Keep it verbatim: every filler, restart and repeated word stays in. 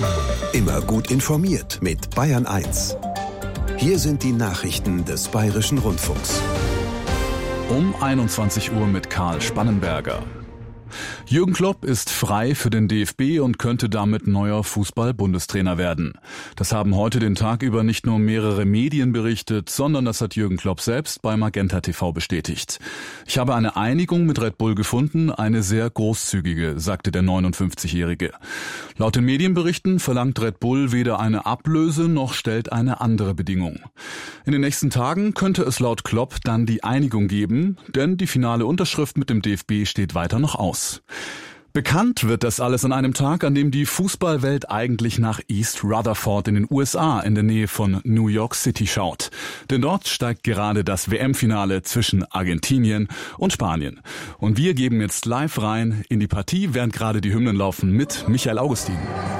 Immer gut informiert mit Bayern eins. Hier sind die Nachrichten des Bayerischen Rundfunks. Um einundzwanzig Uhr mit Karl Spannenberger. Jürgen Klopp ist frei für den D F B und könnte damit neuer Fußball-Bundestrainer werden. Das haben heute den Tag über nicht nur mehrere Medien berichtet, sondern das hat Jürgen Klopp selbst bei Magenta T V bestätigt. Ich habe eine Einigung mit Red Bull gefunden, eine sehr großzügige, sagte der neunundfünfzigjährige. Laut den Medienberichten verlangt Red Bull weder eine Ablöse noch stellt eine andere Bedingung. In den nächsten Tagen könnte es laut Klopp dann die Einigung geben, denn die finale Unterschrift mit dem D F B steht weiter noch aus. Bekannt wird das alles an einem Tag, an dem die Fußballwelt eigentlich nach East Rutherford in den U S A in der Nähe von New York City schaut. Denn dort steigt gerade das W M-Finale zwischen Argentinien und Spanien. Und wir geben jetzt live rein in die Partie, während gerade die Hymnen laufen, mit Michael Augustin.